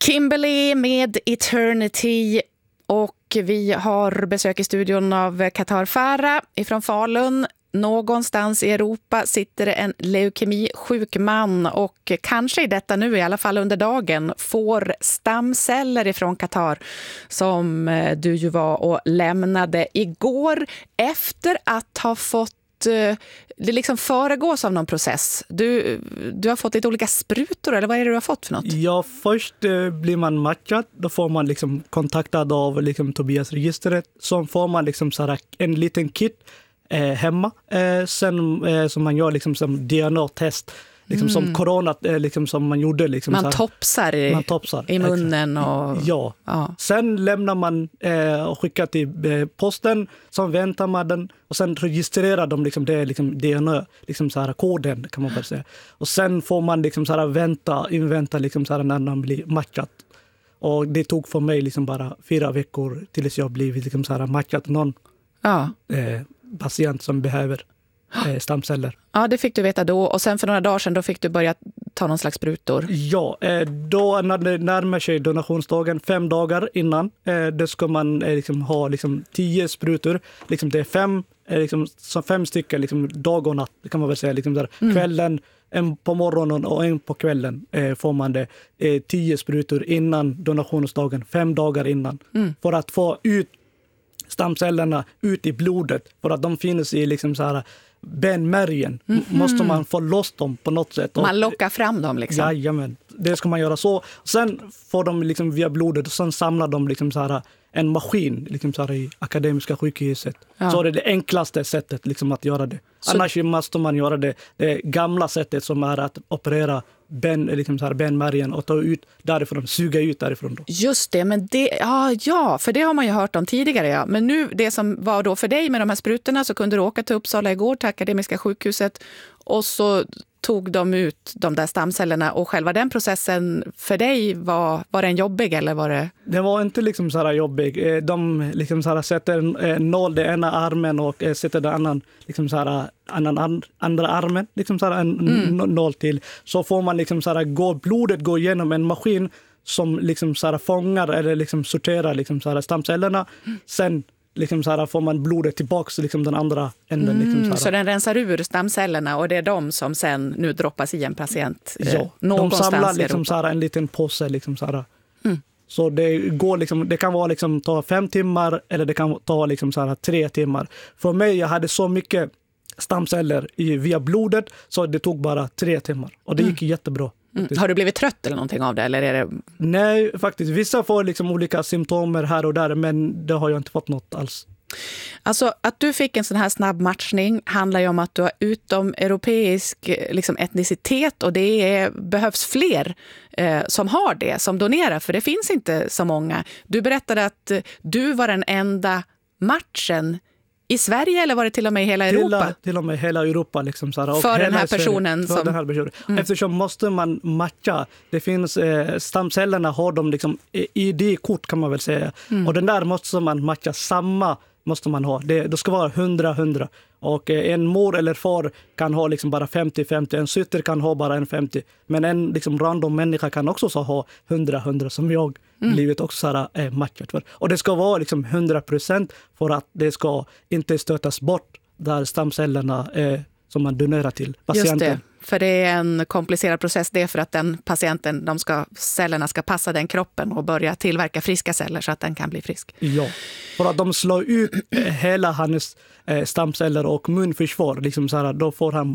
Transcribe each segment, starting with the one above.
Kimberly med Eternity, och vi har besök i studion av Qatar Farah ifrån Falun. Någonstans i Europa sitter det en leukemisjuk man och kanske i detta nu, i alla fall under dagen, får stamceller ifrån Qatar som du ju var och lämnade igår efter att ha fått det liksom föregås av någon process. Du har fått lite olika sprutor, eller vad är det du har fått för något? Ja, först blir man matchad. Då får man liksom kontaktad av liksom Tobias-registret. Så får man liksom så här en liten kit hemma. Sen som man gör liksom som DNA-test. Liksom som corona, liksom som man gjorde. Liksom man topsar i munnen. Och, ja. Sen lämnar man och skickar till posten. Så väntar man den. Och sen registrerar de liksom det liksom DNA, liksom så här koden kan man väl säga. Och sen får man liksom så här invänta liksom så här när man blir matchat. Och det tog för mig liksom bara 4 veckor tills jag blivit liksom så här matchat någon patient som behöver stamceller. Ja, det fick du veta då. Och sen för några dagar sedan då fick du börja ta någon slags sprutor. Ja, då när det närmar sig donationsdagen 5 dagar innan, då ska man liksom ha liksom 10 sprutor. Liksom det är 5, liksom, så 5 stycken liksom, dag och natt kan man väl säga. Liksom där. Kvällen, en på morgonen och en på kvällen får man det. 10 sprutor innan donationsdagen, 5 dagar innan. För att få ut stamcellerna ut i blodet. För att de finns i liksom så här benmärgen. Måste man få loss dem på något sätt. Man lockar fram dem liksom. Jajamän, det ska man göra så. Sen får de liksom via blodet och sen samlar de liksom så här en maskin liksom så här i Akademiska sjukhuset. Så det är det enklaste sättet liksom att göra det. Annars måste man göra det gamla sättet som är att operera liksom så här benmärgen och ta ut därifrån, suga ut därifrån då. Just det, men det för det har man ju hört om tidigare. Ja. Men nu, det som var då för dig med de här sprutorna, så kunde du åka till Uppsala igår till Akademiska sjukhuset och så tog de ut de där stamcellerna, och själva den processen för dig var den jobbig, eller var det? Det var inte liksom så här jobbig. De liksom så här sätter en nål i ena armen och sätter den annan liksom så här andra armen liksom så här en nål till, så får man liksom så här blodet går igenom en maskin som liksom så här fångar eller liksom sorterar liksom så här stamcellerna. Sen liksom så här får man blodet tillbaks liksom den andra änden. Liksom så den rensar ur stamcellerna, och det är de som sen nu droppas i en patient de samlar liksom så här en liten påse liksom så här. Så det går liksom, det kan vara liksom ta 5 timmar eller det kan ta liksom så här 3 timmar. För mig, jag hade så mycket stamceller via blodet så det tog bara 3 timmar, och det gick jättebra. Har du blivit trött eller någonting av det? Eller är det... Nej, faktiskt. Vissa får liksom olika symptomer här och där, men det har jag inte fått något alls. Alltså, att du fick en sån här snabb matchning handlar ju om att du har utomeuropeisk liksom, etnicitet, och behövs fler som har det, som donerar, för det finns inte så många. Du berättade att du var den enda matchen i Sverige, eller var det till och med i hela Europa? Till och med hela Europa. Liksom, så här. Och för den här personen? För den här personen. Eftersom måste man matcha. Det finns stamcellerna har de liksom ID-kort kan man väl säga. Och den där måste man matcha, samma måste man ha. Det ska vara 100-100. Och en mor eller far kan ha liksom bara 50-50. En syster kan ha bara en 50. Men en liksom random människa kan också så ha 100-100 som jag blivit också så här, matchat för. Och det ska vara liksom 100% för att det ska inte stötas bort där stamcellerna som man donerar till patienten. Just det, för det är en komplicerad process. Det är för att den patienten, cellerna ska passa den kroppen och börja tillverka friska celler så att den kan bli frisk. Ja, för att de slår ut hela hans stamceller och munförsvar. Liksom så här,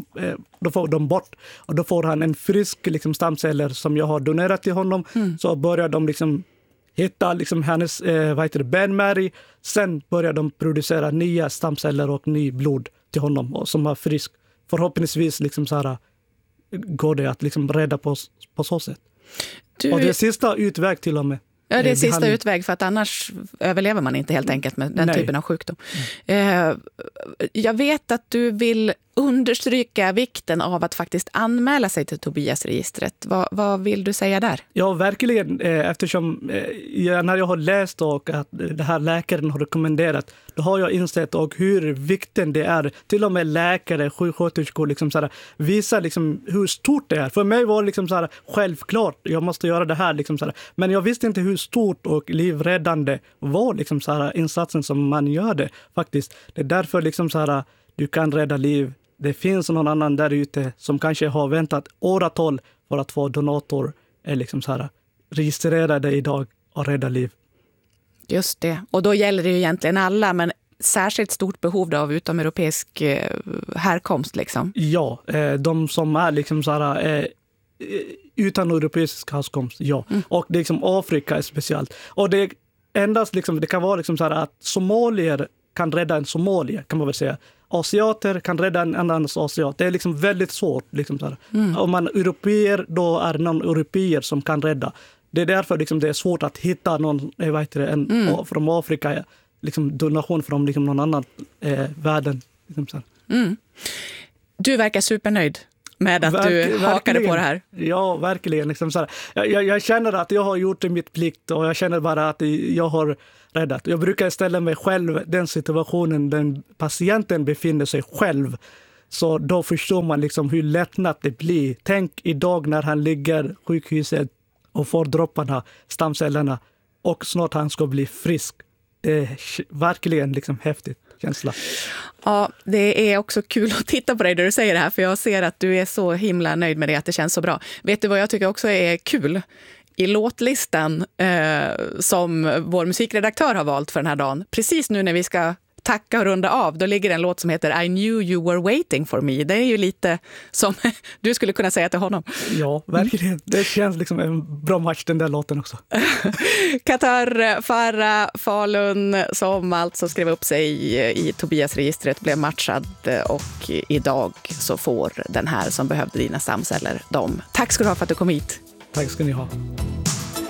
då får de bort. Och då får han en frisk liksom, stamceller som jag har donerat till honom. Så börjar de liksom hitta liksom hennes benmärg. Sen börjar de producera nya stamceller och ny blod till honom och som är frisk. Förhoppningsvis liksom så här, går det att liksom rädda på så sätt. Och det är sista utväg till och med. Ja, det är sista utväg, för att annars överlever man inte helt enkelt med den typen av sjukdom. Jag vet att du vill understryka vikten av att faktiskt anmäla sig till Tobias-registret. Vad vill du säga där? Ja, verkligen. Eftersom när jag har läst och att det här läkaren har rekommenderat, då har jag insett och hur viktigt det är. Till och med läkare, sjuksköterskor liksom så här, visar liksom hur stort det är. För mig var det liksom så här, självklart, jag måste göra det här. Liksom så här. Men jag visste inte hur stort och livräddande var liksom så här, insatsen som man gör det faktiskt. Det är därför liksom så här, du kan rädda liv. Det finns någon annan där ute som kanske har väntat åratal för att få donator liksom så här, registrerade idag och rädda liv. Just det. Och då gäller det ju egentligen alla, men särskilt stort behov av utomeuropeisk härkomst liksom. Ja, de som är liksom så här, utan europeisk härkomst, ja. Och det är liksom Afrika är speciellt. Och det är endast liksom, det kan vara liksom så här att somalier kan rädda en somalier, kan man väl säga. Asiater kan rädda en annan asiat. Det är liksom väldigt svårt. Liksom så här. Om man är europeer, då är det någon europeer som kan rädda. Det är därför liksom det är svårt att hitta någon från Afrika, liksom donation från liksom någon annan världen. Liksom så här. Du verkar supernöjd med att du hakade på det här. Ja, verkligen. Liksom så här. Jag känner att jag har gjort mitt plikt och jag känner bara att jag har räddat. Jag brukar ställa mig själv den situationen den patienten befinner sig själv. Så då förstår man liksom hur lättnat det blir. Tänk idag när han ligger sjukhuset och får dropparna, stamcellerna, och snart han ska bli frisk. Det är verkligen liksom häftigt känsla. Ja, det är också kul att titta på dig när du säger det här, för jag ser att du är så himla nöjd med det, att det känns så bra. Vet du vad jag tycker också är kul? I låtlistan som vår musikredaktör har valt för den här dagen, precis nu när vi ska tacka och runda av, då ligger en låt som heter I knew you were waiting for me. Det är ju lite som du skulle kunna säga till honom. Ja, verkligen. Det känns liksom en bra match, den där låten också. Qatar Farah Falun, som alltså skrev upp sig i Tobias-registret, blev matchad, och idag så får den här som behövde dina stamceller dem. Tack ska du ha för att du kom hit. Tack ska ni ha.